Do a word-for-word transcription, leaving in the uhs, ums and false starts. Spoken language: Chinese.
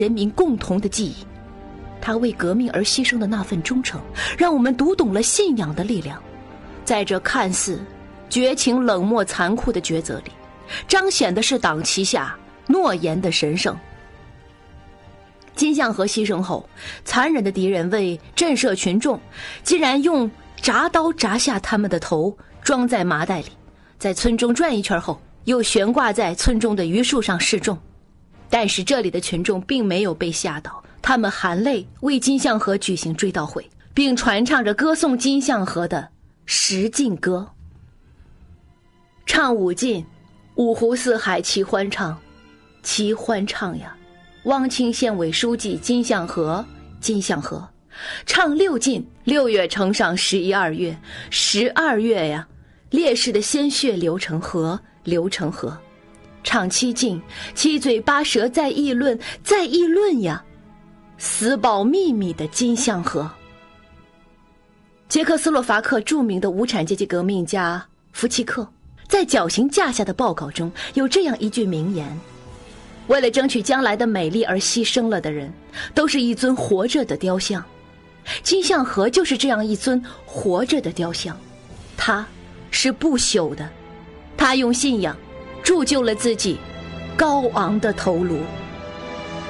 人民共同的记忆。他为革命而牺牲的那份忠诚，让我们读懂了信仰的力量。在这看似绝情、冷漠、残酷的抉择里，彰显的是党旗下诺言的神圣。金相和牺牲后，残忍的敌人为震慑群众，竟然用铡刀铡下他们的头，装在麻袋里，在村中转一圈后，又悬挂在村中的榆树上示众。但是这里的群众并没有被吓倒，他们含泪为金相和举行追悼会，并传唱着歌颂金相和的十进歌。唱五进，五湖四海齐欢唱，齐欢唱呀！汪清县委书记金相和，金相和。唱六进，六月呈上十一二月，十二月呀，烈士的鲜血流成河，流成河。唱七进，七嘴八舌在议论，在议论呀，死保秘密的金相和。捷克斯洛伐克著名的无产阶级革命家夫契克在绞刑架下的报告中有这样一句名言：为了争取将来的美丽而牺牲了的人，都是一尊活着的雕像。金相和就是这样一尊活着的雕像，他是不朽的，他用信仰铸就了自己高昂的头颅。